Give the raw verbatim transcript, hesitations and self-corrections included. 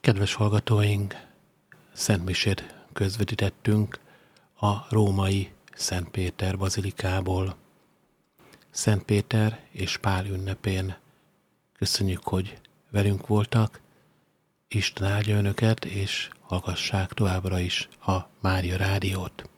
Kedves hallgatóink, szentmisét közvetítettünk a római Szent Péter bazilikából. Szent Péter és Pál ünnepén köszönjük, hogy velünk voltak. Isten áldja önöket, és hallgassák továbbra is a Mária Rádiót.